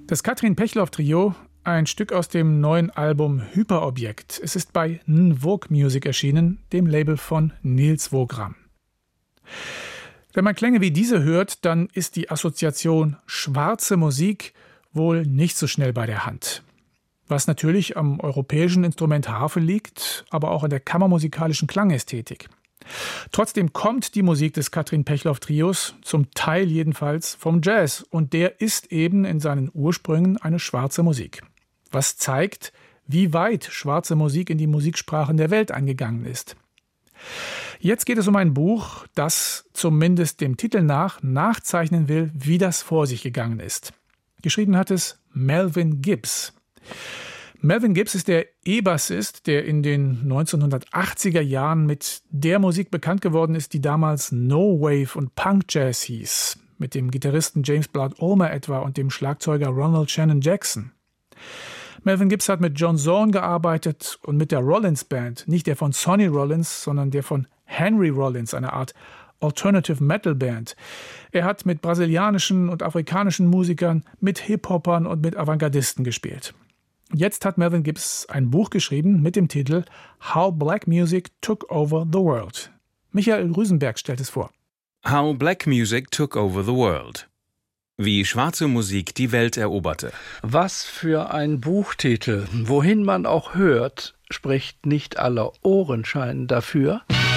Das Katrin Pechloff Trio, ein Stück aus dem neuen Album Hyperobjekt. Es ist bei Vogue Music erschienen, dem Label von Nils Wogram. Wenn man Klänge wie diese hört, dann ist die Assoziation schwarze Musik wohl nicht so schnell bei der Hand. Was natürlich am europäischen Instrument Harfe liegt, aber auch an der kammermusikalischen Klangästhetik. Trotzdem kommt die Musik des Katrin Pechloff Trios, zum Teil jedenfalls, vom Jazz, und der ist eben in seinen Ursprüngen eine schwarze Musik. Was zeigt, wie weit schwarze Musik in die Musiksprachen der Welt eingegangen ist. Jetzt geht es um ein Buch, das zumindest dem Titel nach nachzeichnen will, wie das vor sich gegangen ist. Geschrieben hat es Melvin Gibbs. Melvin Gibbs ist der E-Bassist, der in den 1980er Jahren mit der Musik bekannt geworden ist, die damals No-Wave und Punk-Jazz hieß, mit dem Gitarristen James Blood Ulmer etwa und dem Schlagzeuger Ronald Shannon Jackson. Melvin Gibbs hat mit John Zorn gearbeitet und mit der Rollins Band, nicht der von Sonny Rollins, sondern der von Henry Rollins, eine Art Alternative Metal Band. Er hat mit brasilianischen und afrikanischen Musikern, mit Hip-Hopern und mit Avantgardisten gespielt. Jetzt hat Melvin Gibbs ein Buch geschrieben mit dem Titel How Black Music Took Over the World. Michael Rüsenberg stellt es vor. How Black Music Took Over the World. Wie schwarze Musik die Welt eroberte. Was für ein Buchtitel. Wohin man auch hört, spricht nicht aller Ohren scheinen dafür.